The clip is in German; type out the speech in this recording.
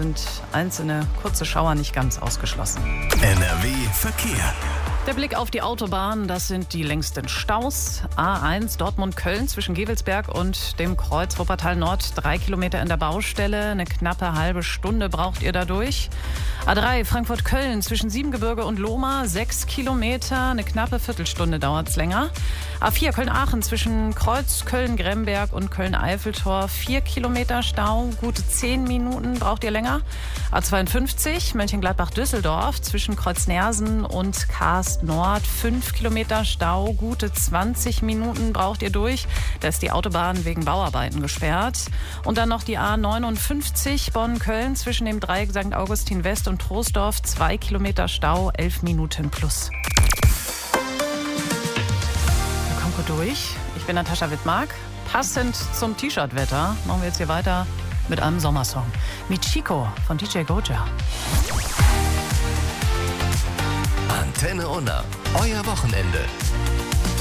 und einzelne kurze Schauer nicht ganz ausgeschlossen. NRW Verkehr. Der Blick auf die Autobahn, das sind die längsten Staus. A1 Dortmund-Köln zwischen Gevelsberg und dem Kreuz Wuppertal Nord, 3 Kilometer in der Baustelle. Eine knappe halbe Stunde braucht ihr dadurch. A3 Frankfurt-Köln zwischen Siebengebirge und Lohmar, 6 Kilometer. Eine knappe Viertelstunde dauert es länger. A4 Köln-Aachen zwischen Kreuz Köln-Gremberg und Köln-Eiffeltor, 4 Kilometer Stau. Gute 10 Minuten braucht ihr länger. A52 Mönchengladbach-Düsseldorf zwischen Kreuz-Nersen und Karst Nord, 5 Kilometer Stau, gute 20 Minuten braucht ihr durch. Da ist die Autobahn wegen Bauarbeiten gesperrt. Und dann noch die A59 Bonn-Köln zwischen dem Dreieck St. Augustin West und Troisdorf, 2 Kilometer Stau, 11 Minuten plus. Wir kommen gut durch. Ich bin Natascha Wittmark. Passend zum T-Shirt-Wetter machen wir jetzt hier weiter mit einem Sommersong. Michiko von DJ Goja. Antenne Unna, euer Wochenende.